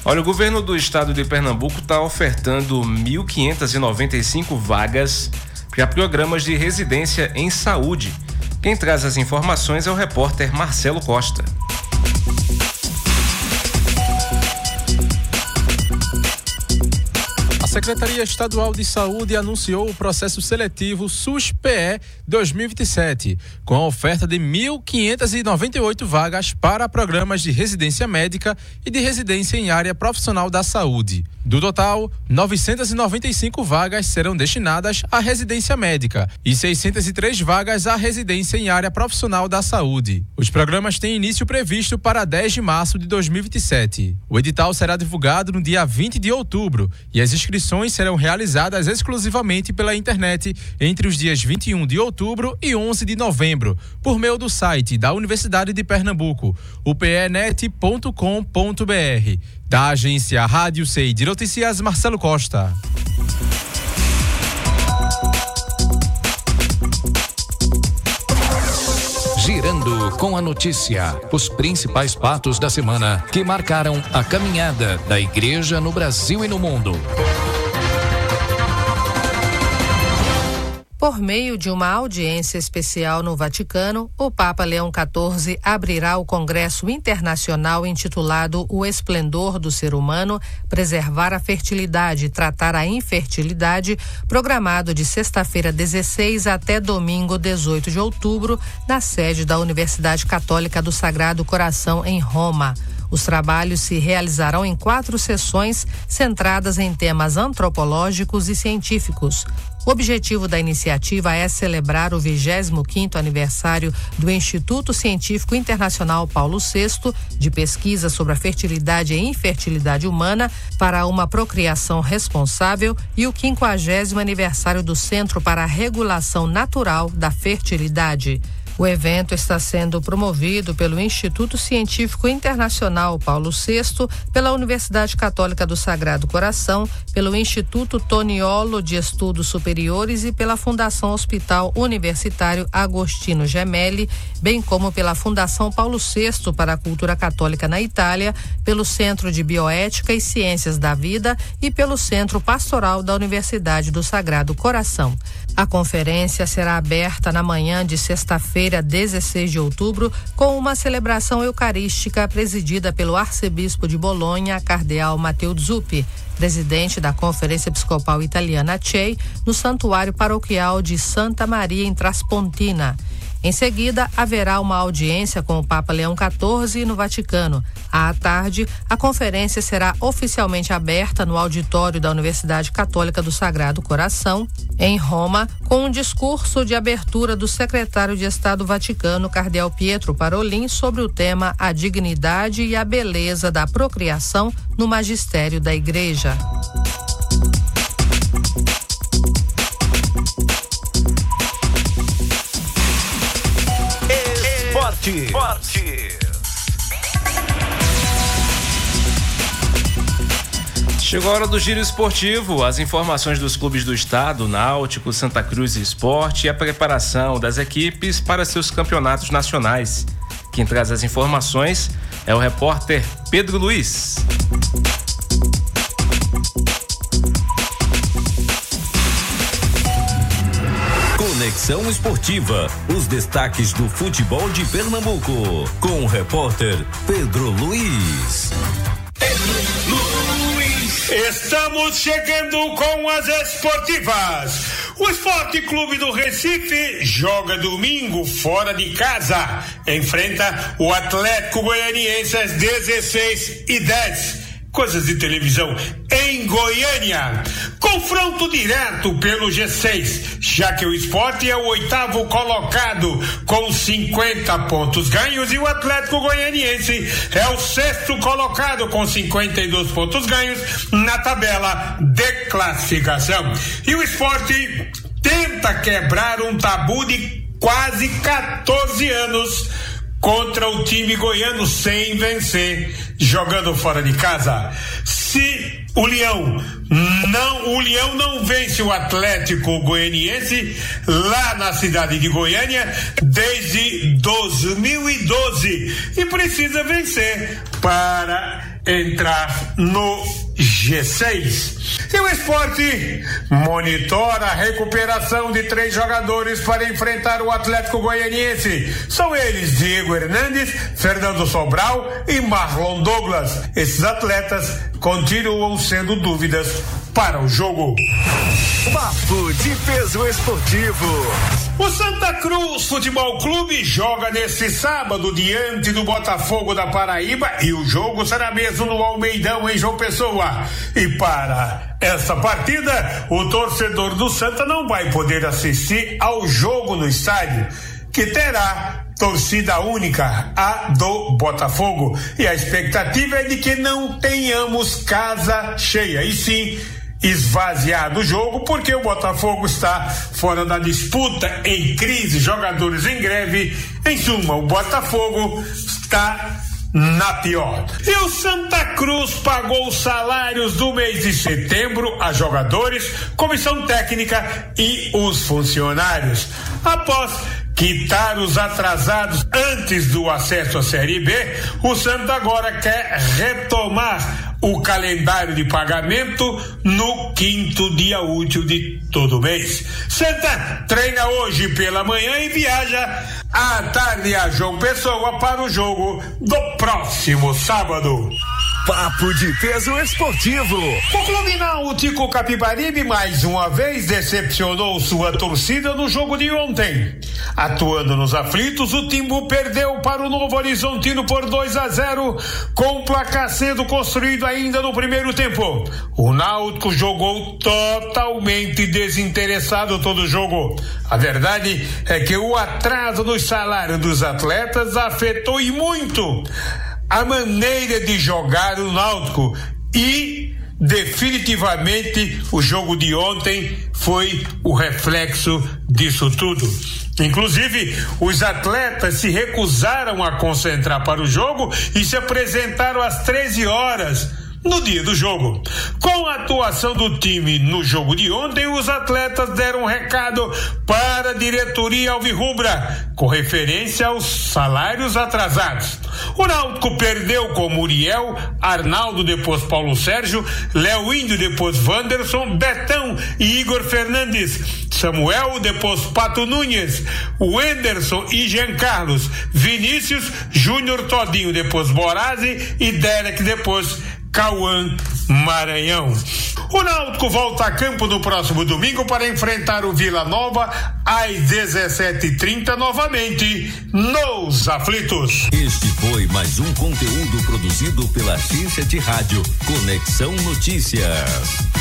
Olha, o governo do estado de Pernambuco está ofertando 1.595 vagas para programas de residência em saúde. Quem traz as informações é o repórter Marcelo Costa. A Secretaria Estadual de Saúde anunciou o processo seletivo SUS-PE 2027, com a oferta de 1.598 vagas para programas de residência médica e de residência em área profissional da saúde. Do total, 995 vagas serão destinadas à residência médica e 603 vagas à residência em área profissional da saúde. Os programas têm início previsto para 10 de março de 2027. O edital será divulgado no dia 20 de outubro e as inscrições serão realizadas exclusivamente pela internet entre os dias 21 de outubro e 11 de novembro, por meio do site da Universidade de Pernambuco, upenet.com.br. Da agência Rádio CEI de Notícias, Marcelo Costa. Girando com a notícia, os principais fatos da semana que marcaram a caminhada da igreja no Brasil e no mundo. Por meio de uma audiência especial no Vaticano, o Papa Leão XIV abrirá o Congresso Internacional intitulado O Esplendor do Ser Humano, Preservar a Fertilidade e Tratar a Infertilidade, programado de sexta-feira 16 até domingo 18 de outubro, na sede da Universidade Católica do Sagrado Coração, em Roma. Os trabalhos se realizarão em 4 sessões centradas em temas antropológicos e científicos. O objetivo da iniciativa é celebrar o 25º aniversário do Instituto Científico Internacional Paulo VI, de pesquisa sobre a fertilidade e infertilidade humana para uma procriação responsável, e o 50º aniversário do Centro para a Regulação Natural da Fertilidade. O evento está sendo promovido pelo Instituto Científico Internacional Paulo VI, pela Universidade Católica do Sagrado Coração, pelo Instituto Toniolo de Estudos Superiores e pela Fundação Hospital Universitário Agostino Gemelli, bem como pela Fundação Paulo VI para a Cultura Católica na Itália, pelo Centro de Bioética e Ciências da Vida e pelo Centro Pastoral da Universidade do Sagrado Coração. A conferência será aberta na manhã de sexta-feira, 16 de outubro, com uma celebração eucarística presidida pelo arcebispo de Bolonha, cardeal Matteo Zuppi, presidente da Conferência Episcopal Italiana CEI, no Santuário Paroquial de Santa Maria em Traspontina. Em seguida, haverá uma audiência com o Papa Leão XIV no Vaticano. À tarde, a conferência será oficialmente aberta no auditório da Universidade Católica do Sagrado Coração, em Roma, com um discurso de abertura do secretário de Estado Vaticano, cardeal Pietro Parolin, sobre o tema A Dignidade e a Beleza da Procriação no Magistério da Igreja. Esporte. Chegou a hora do giro esportivo, as informações dos clubes do estado, Náutico, Santa Cruz e Sport, e a preparação das equipes para seus campeonatos nacionais. Quem traz as informações é o repórter Pedro Luiz. Conexão Esportiva, os destaques do futebol de Pernambuco, com o repórter Pedro Luiz. Estamos chegando com as esportivas. O Esporte Clube do Recife joga domingo fora de casa. Enfrenta o Atlético Goianiense às 16h10. Coisas de televisão em Goiânia. Confronto direto pelo G6, já que o Sport é o 8º colocado com 50 pontos ganhos e o Atlético Goianiense é o 6º colocado com 52 pontos ganhos na tabela de classificação. E o Sport tenta quebrar um tabu de quase 14 anos contra o time goiano sem vencer, jogando fora de casa. Se O Leão não vence o Atlético Goianiense lá na cidade de Goiânia desde 2012 e precisa vencer para entrar no G6. E o Sport monitora a recuperação de 3 jogadores para enfrentar o Atlético Goianiense. São eles Diego Hernandes, Fernando Sobral e Marlon Douglas. Esses atletas continuam sendo dúvidas para o jogo. Papo de Peso Esportivo. O Santa Cruz Futebol Clube joga neste sábado diante do Botafogo da Paraíba e o jogo será mesmo no Almeidão, em João Pessoa. E para essa partida, o torcedor do Santa não vai poder assistir ao jogo no estádio, que terá torcida única, a do Botafogo. E a expectativa é de que não tenhamos casa cheia, e sim esvaziado o jogo, porque o Botafogo está fora da disputa, em crise, jogadores em greve. Em suma, o Botafogo está na pior. E o Santa Cruz pagou os salários do mês de setembro a jogadores, comissão técnica e os funcionários. Após quitar os atrasados antes do acesso à Série B, o Santa agora quer retomar o calendário de pagamento no 5º dia útil de todo mês. Santa treina hoje pela manhã e viaja à tarde a João Pessoa para o jogo do próximo sábado. Papo de Peso Esportivo. O Clube Náutico Capibaribe mais uma vez decepcionou sua torcida no jogo de ontem. Atuando nos aflitos, o Timbu perdeu para o Novo Horizontino por 2-0, com o placar sendo construído ainda no primeiro tempo. O Náutico jogou totalmente desinteressado todo o jogo. A verdade é que o atraso nos salários dos atletas afetou e muito a maneira de jogar o Náutico, e definitivamente o jogo de ontem foi o reflexo disso tudo. Inclusive, os atletas se recusaram a concentrar para o jogo e se apresentaram às 13 horas no dia do jogo. Com a atuação do time no jogo de ontem, os atletas deram um recado para a diretoria alvirrubra com referência aos salários atrasados. O Náutico perdeu com Muriel, Arnaldo, depois Paulo Sérgio, Léo Índio, depois Wanderson, Betão e Igor Fernandes, Samuel, depois Pato Nunes, Wenderson e Jean Carlos, Vinícius, Júnior Todinho, depois Borazzi e Derek, depois Cauã Maranhão. O Náutico volta a campo no próximo domingo para enfrentar o Vila Nova às 17h30 novamente nos aflitos. Este foi mais um conteúdo produzido pela agência de rádio Conexão Notícias.